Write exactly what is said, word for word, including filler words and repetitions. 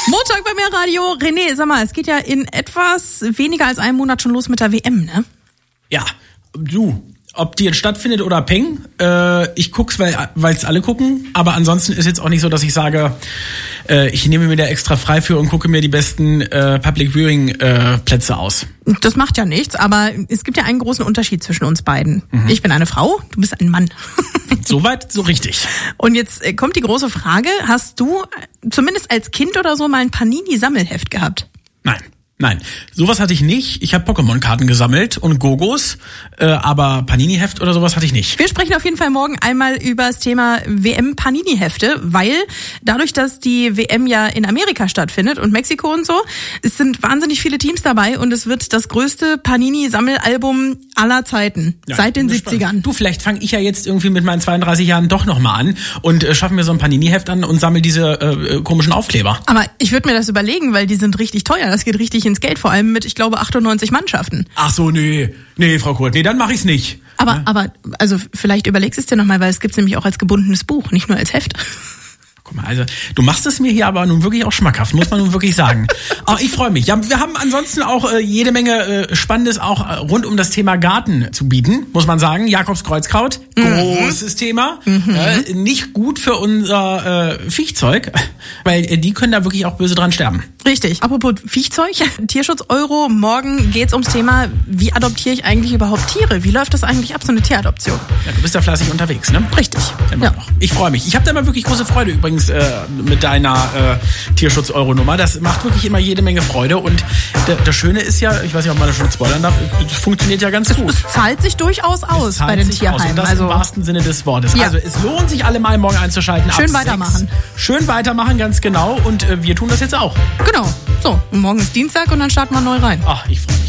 Montag bei Mehrradio. René, sag mal, es geht ja in etwas weniger als einem Monat schon los mit der W M, ne? Ja, du, ob die jetzt stattfindet oder Peng, äh, ich guck's, weil es alle gucken, aber ansonsten ist jetzt auch nicht so, dass ich sage, äh, ich nehme mir da extra frei für und gucke mir die besten äh, Public Viewing äh, Plätze aus. Das macht ja nichts, aber es gibt ja einen großen Unterschied zwischen uns beiden. Mhm. Ich bin eine Frau, du bist ein Mann. Soweit, so richtig. Und jetzt kommt die große Frage, hast du zumindest als Kind oder so mal ein Panini-Sammelheft gehabt? Nein. Nein, sowas hatte ich nicht. Ich habe Pokémon-Karten gesammelt und Gogos, äh, aber Panini-Heft oder sowas hatte ich nicht. Wir sprechen auf jeden Fall morgen einmal über das Thema W M-Panini-Hefte, weil dadurch, dass die W M ja in Amerika stattfindet und Mexiko und so, es sind wahnsinnig viele Teams dabei und es wird das größte Panini-Sammelalbum aller Zeiten, ja, seit den siebzigern. Du, vielleicht fange ich ja jetzt irgendwie mit meinen zweiunddreißig Jahren doch nochmal an und äh, schaffe mir so ein Panini-Heft an und sammle diese äh, komischen Aufkleber. Aber ich würde mir das überlegen, weil die sind richtig teuer. Das geht richtig ins Geld, vor allem mit, ich glaube, achtundneunzig Mannschaften. Ach so, nee, nee, Frau Kurt, nee, dann mache ich's nicht. Aber, ja? aber, also vielleicht überlegst du es dir nochmal, weil es gibt's nämlich auch als gebundenes Buch, nicht nur als Heft. Guck mal, also du machst es mir hier aber nun wirklich auch schmackhaft, muss man nun wirklich sagen. Oh, ich freue mich. Ja, wir haben ansonsten auch äh, jede Menge äh, Spannendes auch äh, rund um das Thema Garten zu bieten, muss man sagen. Jakobs Kreuzkraut, mhm. großes Thema. Mhm. Äh, nicht gut für unser äh, Viechzeug, weil äh, die können da wirklich auch böse dran sterben. Richtig. Apropos Viechzeug, Tierschutz-Euro. Morgen geht's ums Thema, wie adoptiere ich eigentlich überhaupt Tiere? Wie läuft das eigentlich ab, so eine Tieradoption? Ja, du bist ja fleißig unterwegs, ne? Richtig. Immer ja. noch. Ich freue mich. Ich habe da immer wirklich große Freude übrigens äh, mit deiner äh, Tierschutz-Euro-Nummer. Das macht wirklich immer jede Menge Freude. Und d- das Schöne ist ja, ich weiß nicht, ob man das schon spoilern darf, es funktioniert ja ganz gut. Es zahlt sich durchaus aus bei den Tierheimen. Aus. Und das also im wahrsten Sinne des Wortes. Ja. Also es lohnt sich alle mal morgen einzuschalten. Schön ab weitermachen. sechs. Schön weitermachen, ganz genau. Und äh, wir tun das jetzt auch. Genau. So, und morgen ist Dienstag und dann starten wir neu rein. Ach, ich freue mich.